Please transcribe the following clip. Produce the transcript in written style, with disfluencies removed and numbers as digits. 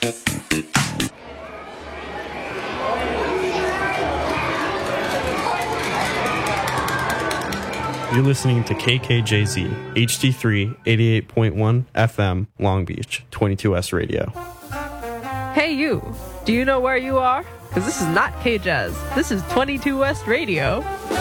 You're listening to KKJZ, HD3, 88.1 FM, Long Beach, 22S Radio. Hey you, do you know where you are? Because this is not K-Jazz, this is 22 West Radio.